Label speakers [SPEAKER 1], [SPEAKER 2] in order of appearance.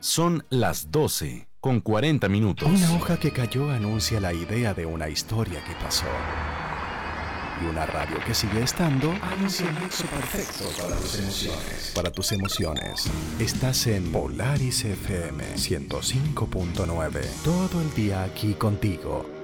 [SPEAKER 1] Son las 12:40.
[SPEAKER 2] Una hoja que cayó anuncia la idea de una historia que pasó. Y una radio que sigue estando anuncia el nexo perfecto para tus emociones. Para tus emociones. Estás en Polaris FM 105.9. Todo el día aquí contigo.